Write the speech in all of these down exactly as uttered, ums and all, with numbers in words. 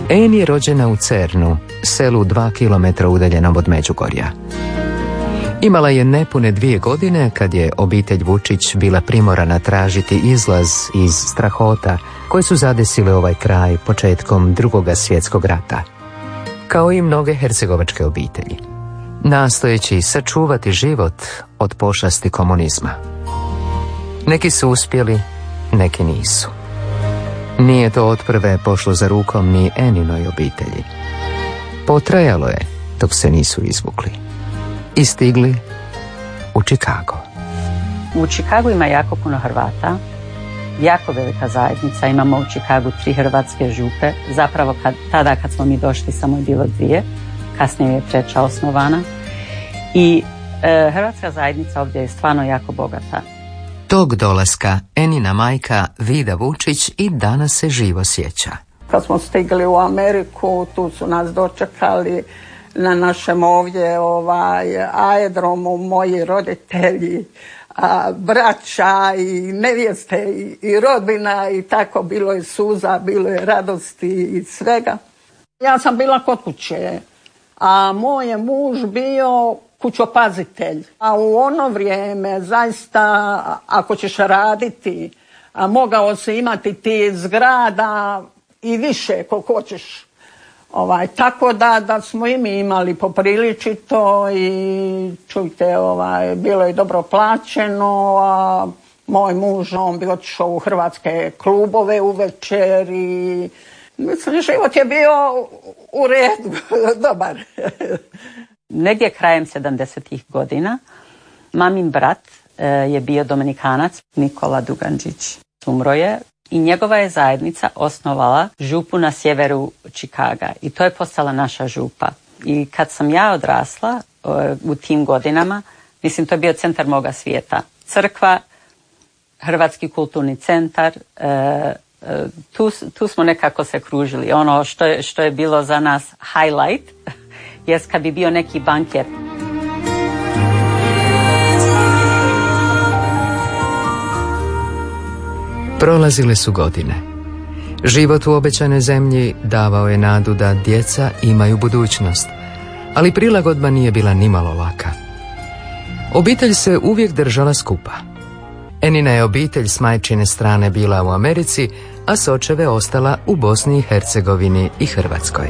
En je rođena u Cernu, selu dva kilometra udaljenom od Međugorja. Imala je nepune dvije godine kad je obitelj Vučić bila primorana tražiti izlaz iz strahota koje su zadesile ovaj kraj početkom Drugoga svjetskog rata. Kao i mnoge hercegovačke obitelji, nastojeći sačuvati život od pošasti komunizma. Neki su uspjeli, neki nisu. Nije to otprve pošlo za rukom ni Eninoj obitelji. Potrajalo je dok se nisu izvukli i stigli u Chicago. U Chicagu ima jako puno Hrvata, jako velika zajednica. Imamo u Chicagu tri hrvatske župe. Zapravo kad, tada kad smo mi došli samo je bilo dvije, kasnije je treća osnovana. I e, hrvatska zajednica ovdje je stvarno jako bogata. Tog dolaska Enina majka Vida Vučić i danas se živo sjeća. Kad smo stigli u Ameriku, tu su nas dočekali na našem ovdje ovaj, aerodromu moji roditelji, a, braća i nevjeste i, i rodbina i tako. Bilo je suza, bilo je radosti i svega. Ja sam bila kod kuće, a moj je muž bio kućopazitelj. A u ono vrijeme zaista ako ćeš raditi, a mogao si imati ti zgrada i više koliko hoćeš. Ovaj, tako da, da smo i mi imali popriličito i čujte, ovaj, bilo je dobro plaćeno, a moj muž, on bi otišao u hrvatske klubove uvečer i mislim, život je bio u redu, dobar. Negdje krajem sedamdesetih godina mamin brat e, je bio Dominikanac, Nikola Dugančić. Umro je i njegova je zajednica osnovala župu na sjeveru Chicaga i to je postala naša župa. I kad sam ja odrasla e, u tim godinama, mislim to je bio centar moga svijeta. Crkva, Hrvatski kulturni centar, e, e, tu, tu smo nekako se kružili. Ono što je, što je bilo za nas highlight jest kad bi bio neki banket. Prolazile su godine. Život u obećanoj zemlji davao je nadu da djeca imaju budućnost, ali prilagodba nije bila nimalo laka. Obitelj se uvijek držala skupa. Enina je obitelj s majčine strane bila u Americi, a s očeve ostala u Bosni i Hercegovini i Hrvatskoj.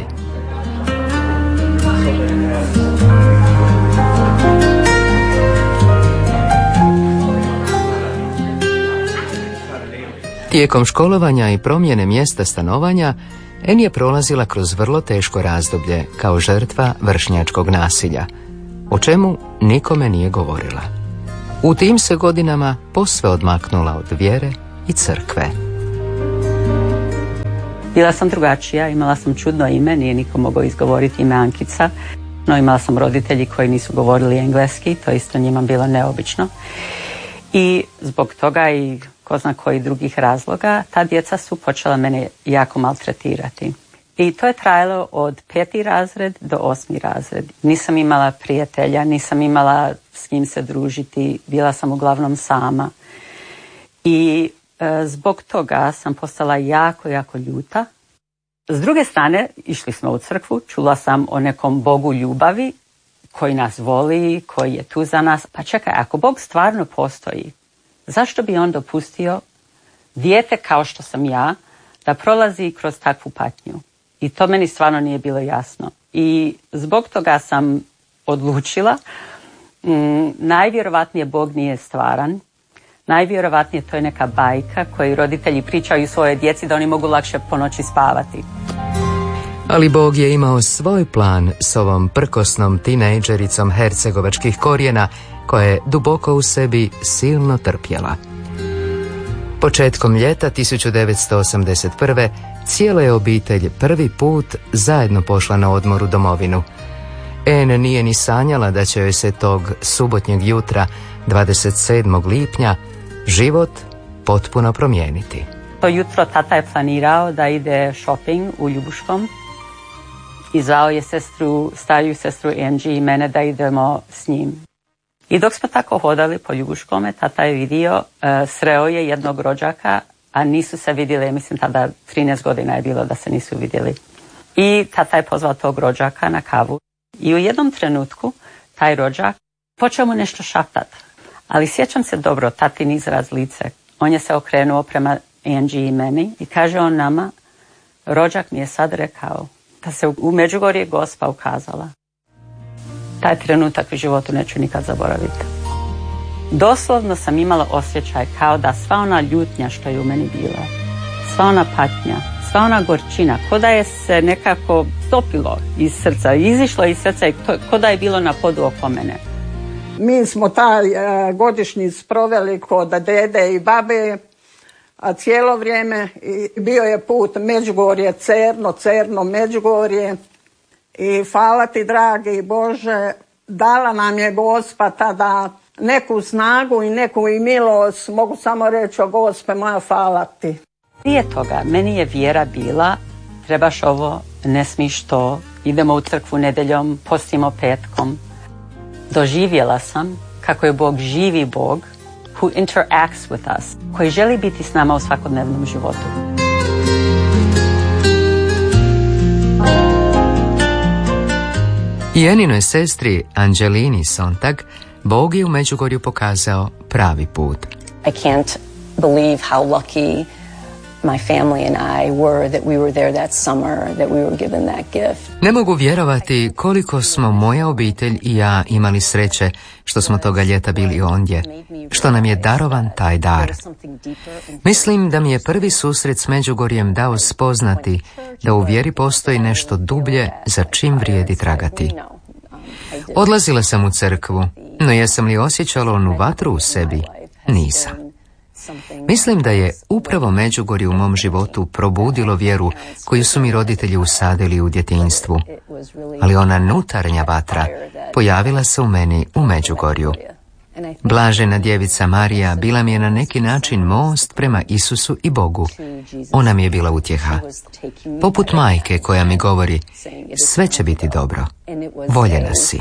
Tijekom školovanja i promjene mjesta stanovanja, En je prolazila kroz vrlo teško razdoblje kao žrtva vršnjačkog nasilja, o čemu nikome nije govorila. U tim se godinama posve odmaknula od vjere i crkve. Bila sam drugačija, imala sam čudno ime, nije niko mogao izgovoriti ime Ankica, no imala sam roditelji koji nisu govorili engleski, to isto njima bilo neobično. I zbog toga i ko zna koji drugih razloga, ta djeca su počela mene jako maltretirati. I to je trajalo od peti razred do osmi razred. Nisam imala prijatelja, nisam imala s kim se družiti, bila sam uglavnom sama. I e, zbog toga sam postala jako, jako ljuta. S druge strane, išli smo u crkvu, čula sam o nekom Bogu ljubavi koji nas voli, koji je tu za nas. Pa čekaj, ako Bog stvarno postoji, zašto bi on dopustio dijete kao što sam ja da prolazi kroz takvu patnju? I to meni stvarno nije bilo jasno. I zbog toga sam odlučila, m, najvjerovatnije Bog nije stvaran, najvjerovatnije to je neka bajka koju roditelji pričaju svojoj djeci da oni mogu lakše po noći spavati. Ali Bog je imao svoj plan s ovom prkosnom tinejdžericom hercegovačkih korijena koja je duboko u sebi silno trpjela. Početkom ljeta tisuću devetsto osamdeset prve cijela je obitelj prvi put zajedno pošla na odmor u domovinu. En nije ni sanjala da će joj se tog subotnjeg jutra, dvadeset sedmog lipnja, život potpuno promijeniti. To jutro tata je planirao da ide shopping u Ljubuškom i zvao je sestru, stariju sestru Angie i mene da idemo s njim. I dok smo tako hodali po Ljubuškome, tata je vidio, uh, sreo je jednog rođaka, a nisu se vidjeli, mislim tada trinaest godina je bilo da se nisu vidjeli. I tata je pozvao tog rođaka na kavu. I u jednom trenutku taj rođak počeo mu nešto šaptati. Ali sjećam se dobro, tatin izraz lice. On je se okrenuo prema Angie i meni i kaže on nama, rođak mi je sad rekao da se u Međugorje Gospa ukazala. Taj trenutak u životu neću nikad zaboraviti. Doslovno sam imala osjećaj kao da sva ona ljutnja što je u meni bila, sva ona patnja, sva ona gorčina, ko da je se nekako stopilo iz srca, izišlo iz srca i ko da je bilo na podu oko mene. Mi smo taj e, godišnjic proveli kod dede i babe, a cijelo vrijeme i bio je put Međugorje, Cerno, Cerno, Međugorje. I hvala ti, dragi Bože, dala nam je Gospa tada neku snagu i neku i milost. Mogu samo reći o Gospe moja, hvala ti. Prije toga, meni je vjera bila, trebaš ovo, ne smiš to, idemo u crkvu nedeljom, postimo petkom. Doživjela sam kako je Bog živi Bog, who interacts with us, koji želi biti s nama u svakodnevnom životu. I Aninoj sestri Angelini Sontag Bog je u Međugorju pokazao pravi put. I can't believe how lucky my family and I were that we were there that summer, that we were given that gift. Ne mogu vjerovati koliko smo moja obitelj i ja imali sreće što smo toga ljeta bili ondje, što nam je darovan taj dar. Mislim da mi je prvi susret s Međugorjem dao spoznati da u vjeri postoji nešto dublje za čim vrijedi tragati. Odlazila sam u crkvu, no jesam li osjećala onu vatru u sebi? Nisam. Mislim da je upravo Međugorje u mom životu probudilo vjeru koju su mi roditelji usadili u djetinjstvu, ali ona nutarnja vatra pojavila se u meni u Međugorju. Blažena djevica Marija bila mi je na neki način most prema Isusu i Bogu. Ona mi je bila utjeha. Poput majke koja mi govori, sve će biti dobro, voljena si.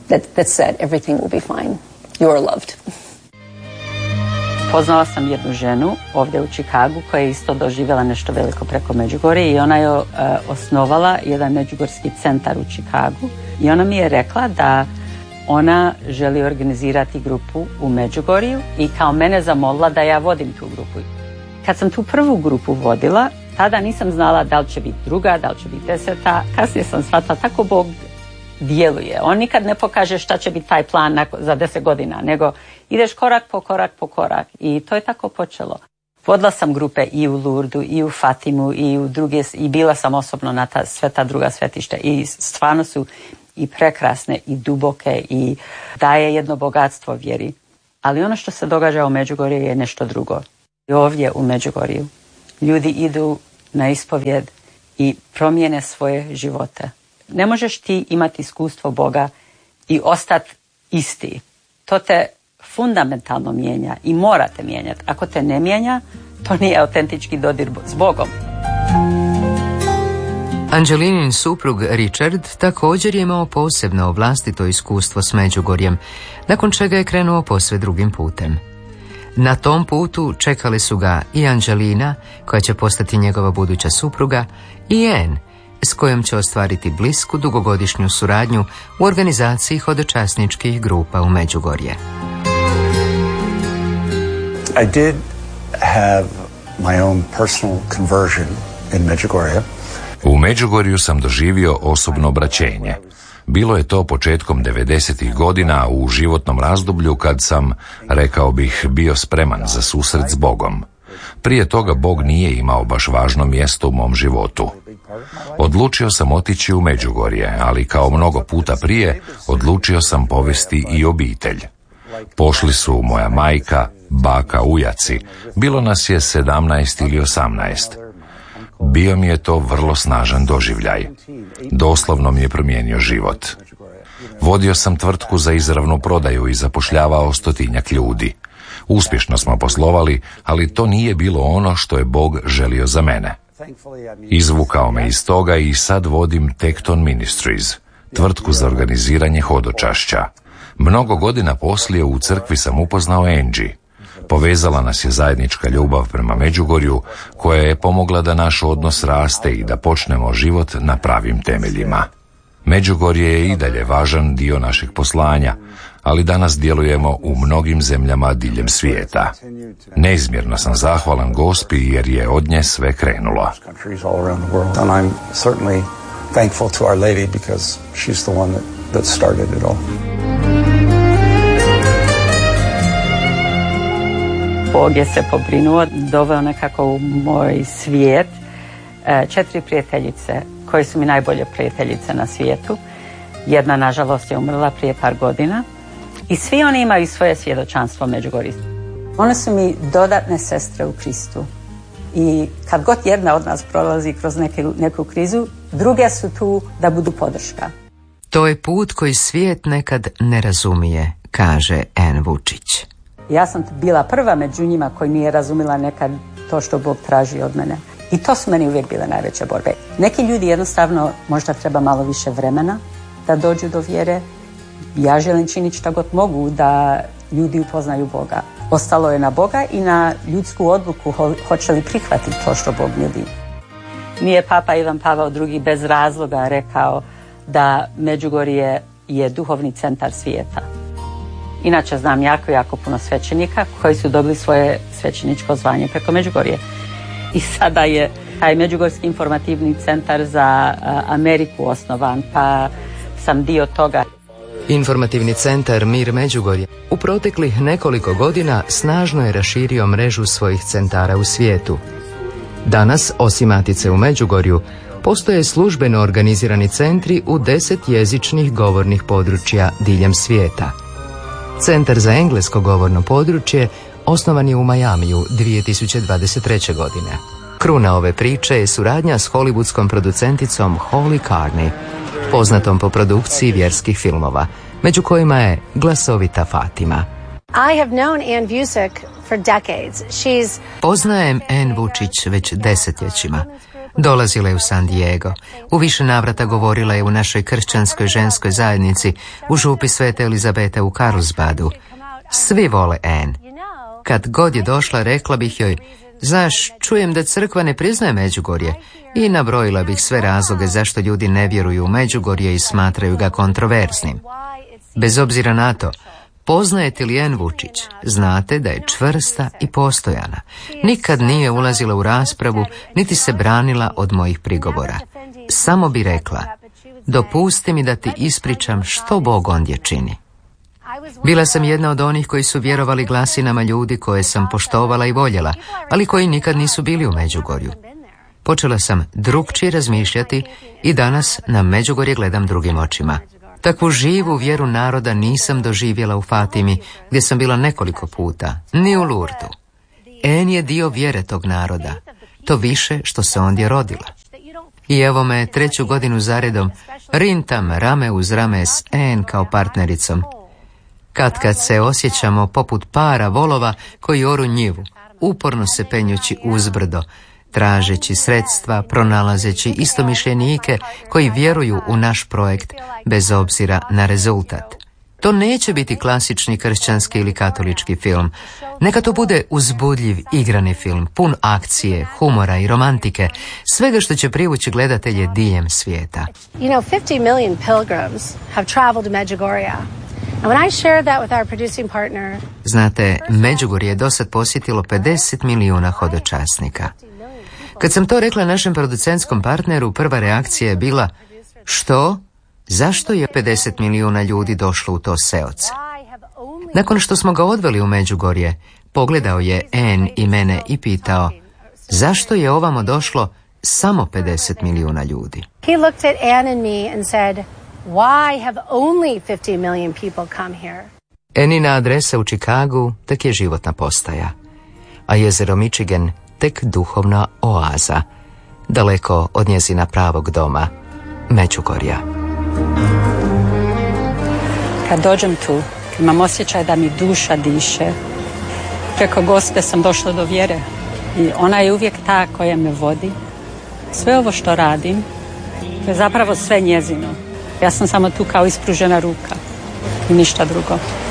Poznala sam jednu ženu ovdje u Čikagu koja je isto doživjela nešto veliko preko Međugorje i ona je uh, osnovala jedan međugorski centar u Čikagu i ona mi je rekla da ona želi organizirati grupu u Međugorju i kao mene zamolila da ja vodim tu grupu. Kad sam tu prvu grupu vodila, tada nisam znala da li će biti druga, da li će biti deseta. Kasnije sam shvatila, tako Bog djeluje. On nikad ne pokaže šta će biti taj plan za deset godina, nego ideš korak po korak po korak. I to je tako počelo. Vodila sam grupe i u Lurdu, i u Fatimu, i u druge, i bila sam osobno na ta, sve ta druga svetišta. I stvarno su i prekrasne, i duboke, i daje jedno bogatstvo vjeri. Ali ono što se događa u Međugorju je nešto drugo. I ovdje u Međugorju ljudi idu na ispovjed i promijene svoje živote. Ne možeš ti imati iskustvo Boga i ostati isti. To te fundamentalno mijenja i morate mijenjati. Ako te ne mijenja, to nije autentički dodir s Bogom. Angelinin suprug Richard također je imao posebno vlastito iskustvo s Međugorjem, nakon čega je krenuo posve drugim putem. Na tom putu čekali su ga i Angelina, koja će postati njegova buduća supruga, i Anne, s kojom će ostvariti blisku dugogodišnju suradnju u organizaciji hodočasničkih grupa u Međugorje. I did have my own personal conversion in Međugorje. U Međugorju sam doživio osobno obraćenje. Bilo je to početkom devedesetih godina u životnom razdoblju kad sam, rekao bih, bio spreman za susret s Bogom. Prije toga Bog nije imao baš važno mjesto u mom životu. Odlučio sam otići u Međugorje, ali kao mnogo puta prije, odlučio sam povesti i obitelj. Pošli su moja majka, baka, ujaci. Bilo nas je sedamnaest ili osamnaest. Bio mi je to vrlo snažan doživljaj. Doslovno mi je promijenio život. Vodio sam tvrtku za izravnu prodaju i zapošljavao stotinjak ljudi. Uspješno smo poslovali, ali to nije bilo ono što je Bog želio za mene. Izvukao me iz toga i sad vodim Tekton Ministries, tvrtku za organiziranje hodočašća. Mnogo godina poslije u crkvi sam upoznao Angie. Povezala nas je zajednička ljubav prema Međugorju, koja je pomogla da naš odnos raste i da počnemo život na pravim temeljima. Međugorje je i dalje važan dio našeg poslanja, ali danas djelujemo u mnogim zemljama diljem svijeta. Neizmjerno sam zahvalan Gospi jer je od nje sve krenulo. Thankful to Our Lady because she's the one that, that started it all. Bog je se pobrinuo, doveo nekako u moj svijet četiri prijateljice koje su mi najbolje prijateljice na svijetu. Jedna, nažalost, je umrla prije par godina i svi oni imaju svoje svjedočanstvo Međugorju. One su mi dodatne sestre u Kristu. I kad god jedna od nas prolazi kroz neke, neku krizu, druge su tu da budu podrška. To je put koji svijet nekad ne razumije, kaže Ann Vučić. Ja sam bila prva među njima koji nije razumila nekad to što Bog traži od mene. I to su meni uvijek bile najveće borbe. Neki ljudi jednostavno možda treba malo više vremena da dođu do vjere. Ja želim činiti što god mogu da ljudi upoznaju Boga. Ostalo je na Boga i na ljudsku odluku ho- hoće li prihvatiti to što Bog nudi. Nije Papa Ivan Pavao drugi bez razloga rekao da Međugorje je duhovni centar svijeta. Inače znam jako, jako puno svećenika koji su dobili svoje svećeničko zvanje preko Međugorje. I sada je taj Međugorski informativni centar za Ameriku osnovan, pa sam dio toga. Informativni centar Mir Međugorje u proteklih nekoliko godina snažno je raširio mrežu svojih centara u svijetu. Danas, osim Matice u Međugorju, postoje službeno organizirani centri u deset jezičnih govornih područja diljem svijeta. Centar za englesko govorno područje osnovan je u Majamiju dvije tisuće dvadeset treće. godine. Kruna ove priče je suradnja s hollywoodskom producenticom Holly Carney, poznatom po produkciji vjerskih filmova, među kojima je glasovita Fatima. I have known Ann Vucic for decades. She's... Poznajem Ann Vučić već desetljećima. Dolazila je u San Diego. U više navrata govorila je u našoj kršćanskoj ženskoj zajednici u župi Svete Elizabete u Carlsbadu. Svi vole Ann. Kad god je došla, rekla bih joj: znaš, čujem da crkva ne priznaje Međugorje, i nabrojila bih sve razloge zašto ljudi ne vjeruju u Međugorje i smatraju ga kontroverznim. Bez obzira na to, poznajete li Ann Vučić, znate da je čvrsta i postojana. Nikad nije ulazila u raspravu, niti se branila od mojih prigovora. Samo bi rekla: dopusti mi da ti ispričam što Bog ondje čini. Bila sam jedna od onih koji su vjerovali glasinama ljudi koje sam poštovala i voljela, ali koji nikad nisu bili u Međugorju. Počela sam drukčije razmišljati i danas na Međugorje gledam drugim očima. Takvu živu vjeru naroda nisam doživjela u Fatimi, gdje sam bila nekoliko puta, ni u Lurdu. En je dio vjere tog naroda, to više što se ondje rodila. I evo me treću godinu zaredom rintam rame uz rame s En kao partnericom. Kad kad se osjećamo poput para volova koji oru njivu, uporno se penjući uzbrdo, tražeći sredstva, pronalazeći istomišljenike koji vjeruju u naš projekt bez obzira na rezultat. To neće biti klasični kršćanski ili katolički film. Neka to bude uzbudljiv, igrani film, pun akcije, humora i romantike, svega što će privući gledatelje diljem svijeta. You know, fifty million pilgrims have traveled to Medjugorje. And when I shared that with our producing partner... Znate, Međugorje je dosad posjetilo pedeset milijuna hodočasnika. Kad sam to rekla našem producentskom partneru, prva reakcija je bila: što? Zašto je pedeset milijuna ljudi došlo u to seoce? Nakon što smo ga odveli u Međugorje, pogledao je En i mene i pitao: zašto je ovamo došlo samo pedeset milijuna ljudi? He looked at Ann and me and said, why have only fifty million people come here? Enina adresa u Čikagu tek je životna postaja, a jezero Michigan tek duhovna oaza, daleko od njezina pravog doma, Međugorja. Kad dođem tu, imam osjećaj da mi duša diše. Preko Gospe sam došla do vjere i ona je uvijek ta koja me vodi. Sve ovo što radim, to je zapravo sve njezino. Ja sam samo tu kao ispružena ruka i ništa drugo.